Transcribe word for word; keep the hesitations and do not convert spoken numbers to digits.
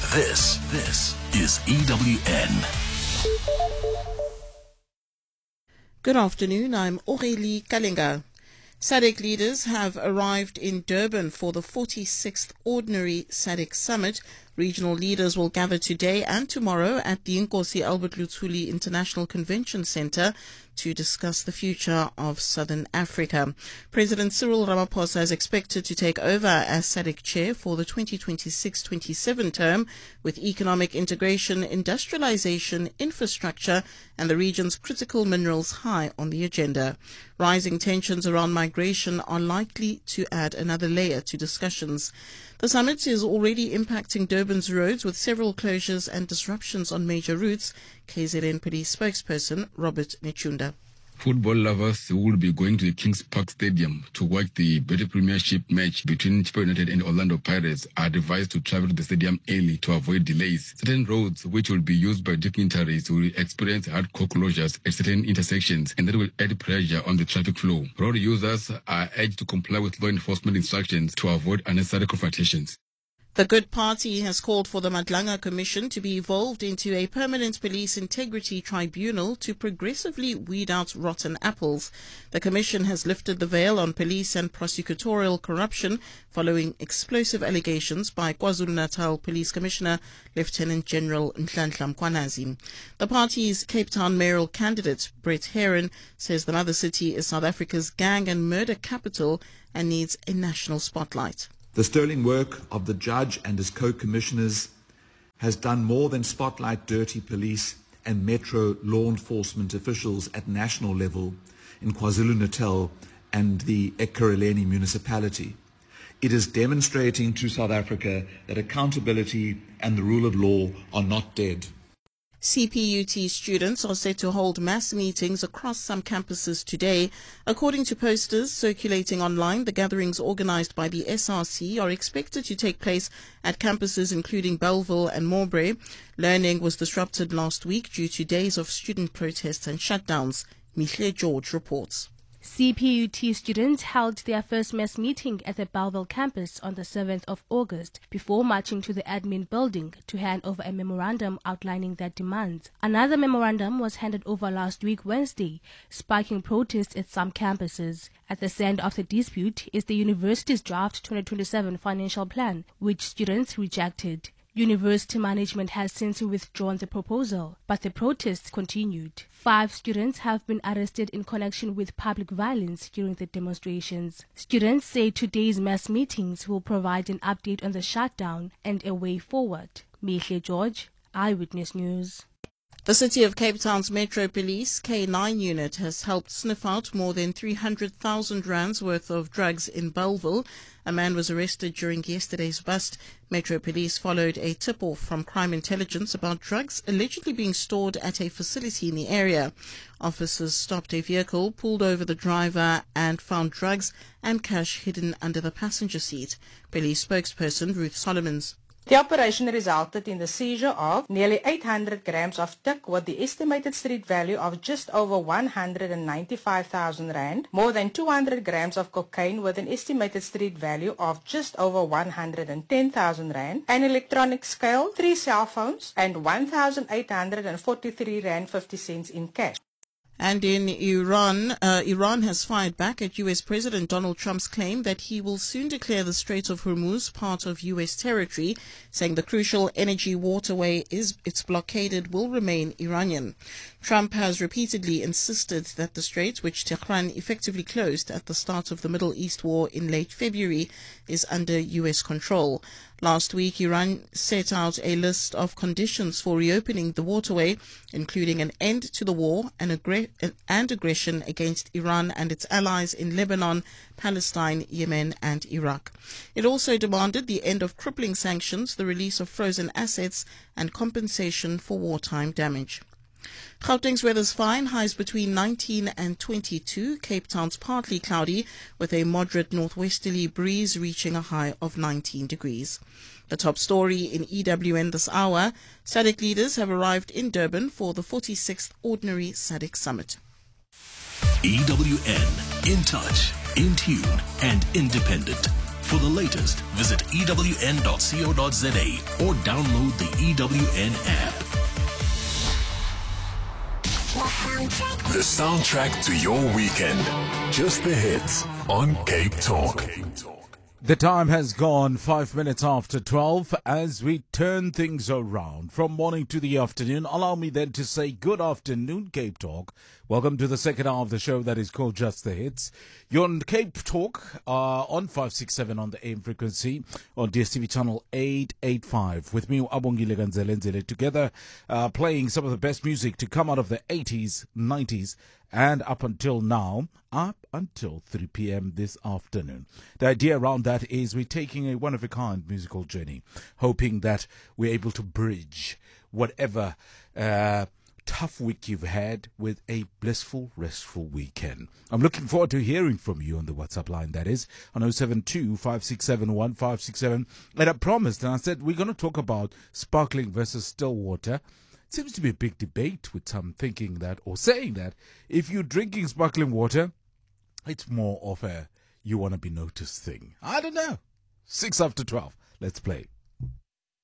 This, this is E W N. Good afternoon, I'm Aurélie Kalenga. S A D C leaders have arrived in Durban for the forty-sixth Ordinary S A D C Summit. Regional leaders will gather today and tomorrow at the Nkosi Albert Luthuli International Convention Center to discuss the future of Southern Africa. President Cyril Ramaphosa is expected to take over as S A D C chair for the twenty twenty-six twenty-seven term, with economic integration, industrialization, infrastructure, and the region's critical minerals high on the agenda. Rising tensions around migration are likely to add another layer to discussions. The summit is already impacting Durban's roads with several closures and disruptions on major routes. K Z N Police spokesperson Robert Nechunda. Football lovers will be going to the Kings Park Stadium to watch the Betway Premiership match between Chippa United and Orlando Pirates are advised to travel to the stadium early to avoid delays. Certain roads which will be used by dignitaries will experience hardcore closures at certain intersections, and that will add pressure on the traffic flow. Road users are urged to comply with law enforcement instructions to avoid unnecessary confrontations. The Good Party has called for the Madlanga Commission to be evolved into a permanent police integrity tribunal to progressively weed out rotten apples. The commission has lifted the veil on police and prosecutorial corruption following explosive allegations by KwaZulu-Natal Police Commissioner Lieutenant General Nhlanhla Mkhwanazi. The party's Cape Town mayoral candidate, Brett Heron, says the mother city is South Africa's gang and murder capital and needs a national spotlight. The sterling work of the judge and his co-commissioners has done more than spotlight dirty police and metro law enforcement officials at national level in KwaZulu-Natal and the Ekurhuleni municipality. It is demonstrating to South Africa that accountability and the rule of law are not dead. C P U T students are set to hold mass meetings across some campuses today. According to posters circulating online, the gatherings organized by the S R C are expected to take place at campuses including Bellville and Moorbury. Learning was disrupted last week due to days of student protests and shutdowns. Michle George reports. C P U T students held their first mass meeting at the Bellville campus on the seventh of August before marching to the admin building to hand over a memorandum outlining their demands. Another memorandum was handed over last week Wednesday, sparking protests at some campuses. At the center of the dispute is the university's draft twenty twenty-seven financial plan, which students rejected. University management has since withdrawn the proposal, but the protests continued. Five students have been arrested in connection with public violence during the demonstrations. Students say today's mass meetings will provide an update on the shutdown and a way forward. Michle George, Eyewitness News. The City of Cape Town's Metro Police K nine unit has helped sniff out more than three hundred thousand rands worth of drugs in Bellville. A man was arrested during yesterday's bust. Metro Police followed a tip-off from crime intelligence about drugs allegedly being stored at a facility in the area. Officers stopped a vehicle, pulled over the driver and found drugs and cash hidden under the passenger seat. Police spokesperson Ruth Solomons. The operation resulted in the seizure of nearly eight hundred grams of tik with the estimated street value of just over one hundred ninety-five thousand rand, more than two hundred grams of cocaine with an estimated street value of just over one hundred ten thousand rand, an electronic scale, three cell phones, and one thousand eight hundred forty-three rand fifty cents in cash. And in Iran, uh, Iran has fired back at U S President Donald Trump's claim that he will soon declare the Strait of Hormuz part of U S territory, saying the crucial energy waterway is its blockaded will remain Iranian. Trump has repeatedly insisted that the strait, which Tehran effectively closed at the start of the Middle East war in late February, is under U S control. Last week, Iran set out a list of conditions for reopening the waterway, including an end to the war and, aggr- and aggression against Iran and its allies in Lebanon, Palestine, Yemen, and Iraq. It also demanded the end of crippling sanctions, the release of frozen assets, and compensation for wartime damage. Gauteng's weather's fine, highs between nineteen and twenty-two. Cape Town's partly cloudy with a moderate northwesterly breeze reaching a high of nineteen degrees. The top story in E W N this hour, S A D C leaders have arrived in Durban for the forty-sixth Ordinary S A D C Summit. E W N, in touch, in tune and independent. For the latest, visit E W N dot co dot za or download the E W N app. The soundtrack to your weekend. Just the hits on Cape Talk. The time has gone five minutes after twelve as we turn things around from morning to the afternoon. Allow me then to say good afternoon, Cape Talk. Welcome to the second hour of the show that is called Just the Hits. You're on Cape Talk uh, on five sixty-seven on the A M frequency on D S T V channel eight eighty-five. With me, Abongile Ganzelenzele, together uh, playing some of the best music to come out of the eighties, nineties, and up until now, up until three p.m. this afternoon. The idea around that is we're taking a one-of-a-kind musical journey, hoping that we're able to bridge whatever uh, tough week you've had with a blissful, restful weekend. I'm looking forward to hearing from you on the WhatsApp line, that is, on oh seven two, five six seven, one five six seven. And I promised, and I said, we're going to talk about sparkling versus still water. It seems to be a big debate with some thinking that, or saying that, if you're drinking sparkling water, it's more of a you want to be noticed thing. I don't know. Six after twelve. Let's play.